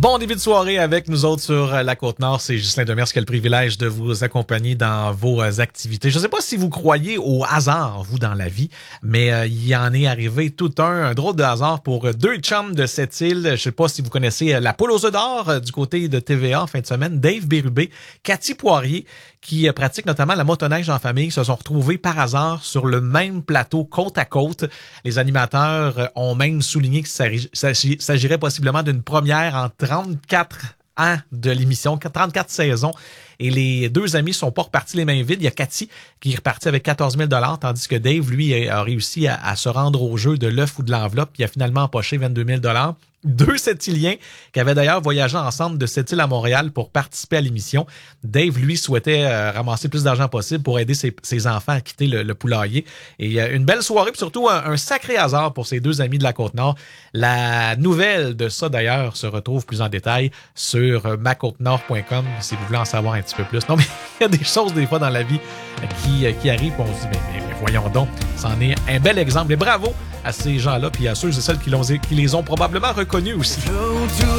Bon début de soirée avec nous autres sur la Côte-Nord. C'est Ghislain Demers qui a le privilège de vous accompagner dans vos activités. Je ne sais pas si vous croyez au hasard, vous, dans la vie, mais il en est arrivé tout un drôle de hasard pour deux chums de cette île. Je ne sais pas si vous connaissez la poule aux œufs d'or du côté de TVA en fin de semaine. Dave Bérubé, Cathy Poirier, qui pratique notamment la motoneige en famille, se sont retrouvés par hasard sur le même plateau côte à côte. Les animateurs ont même souligné qu'il s'agirait possiblement d'une première en 34 ans de l'émission, 34 saisons. Et les deux amis sont pas repartis les mains vides. Il y a Cathy qui est repartie avec 14 000 $, tandis que Dave, lui, a réussi à se rendre au jeu de l'œuf ou de l'enveloppe. Il a finalement empoché 22 000 $. Deux Sept-Îliens qui avaient d'ailleurs voyagé ensemble de Sept-Îles à Montréal pour participer à l'émission. Dave, lui, souhaitait ramasser plus d'argent possible pour aider ses enfants à quitter le poulailler. Et une belle soirée, puis surtout un sacré hasard pour ces deux amis de la Côte-Nord. La nouvelle de ça, d'ailleurs, se retrouve plus en détail sur macôtenord.com si vous voulez en savoir un petit peu plus. Non, mais il y a des choses, des fois, dans la vie qui arrivent, on se dit, mais voyons donc, c'en est un bel exemple. Et bravo à ces gens-là, puis à ceux et celles qui les ont probablement reconnus aussi.